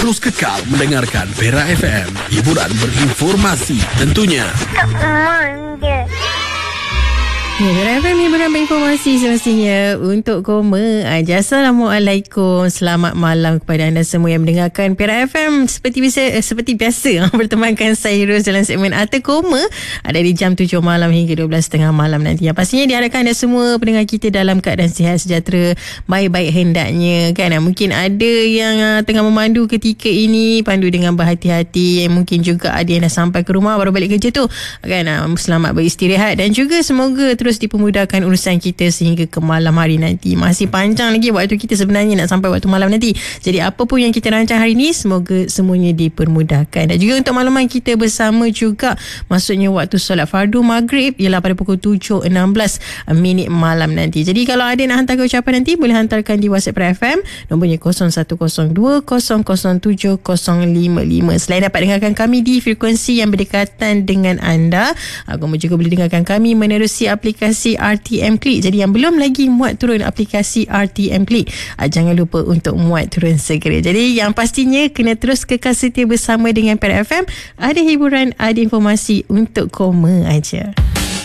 Terus kekal mendengarkan Perak FM. Hiburan berinformasi tentunya. Tak manja. Perak FM hiburan berinformasi semestinya untuk koma aja. Assalamualaikum, selamat malam kepada anda semua yang mendengarkan Perak FM. Seperti biasa bertemankan saya Ros dalam segmen Arta Koma ada di jam 7 malam hingga 12.30 malam nanti. Yang pastinya diharapkan anda semua pendengar kita dalam keadaan sihat sejahtera, baik-baik hendaknya kan. Mungkin ada yang tengah memandu ketika ini, pandu dengan berhati-hati. Mungkin juga ada yang dah sampai ke rumah baru balik kerja tu kan. Selamat beristirahat dan juga semoga terus dipermudahkan urusan kita sehingga ke malam hari nanti. Masih panjang lagi waktu kita sebenarnya nak sampai waktu malam nanti. Jadi apa pun yang kita rancang hari ni, semoga semuanya dipermudahkan. Dan juga untuk makluman kita bersama juga, maksudnya waktu solat fardu maghrib ialah pada pukul 7.16 minit malam nanti. Jadi kalau ada nak hantarkan ucapan nanti, boleh hantarkan di WhatsApp FM. Nombornya 0102-007-055. Selain dapat dengarkan kami di frekuensi yang berdekatan dengan anda, kamu juga boleh dengarkan kami menerusi aplikasi RTM Klik. Jadi yang belum lagi muat turun aplikasi RTM Klik, jangan lupa untuk muat turun segera. Jadi yang pastinya kena terus kekal setia bersama dengan Perak FM. Ada hiburan, ada informasi untuk koma aja.